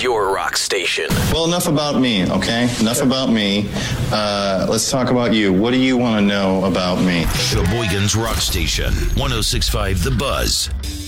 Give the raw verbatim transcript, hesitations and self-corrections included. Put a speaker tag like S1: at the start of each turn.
S1: your rock station.
S2: Well, enough about me, okay? Enough about me. Uh, let's talk about you. What do you want to know about me?
S3: Sheboygan's Rock Station, one oh six point five The Buzz.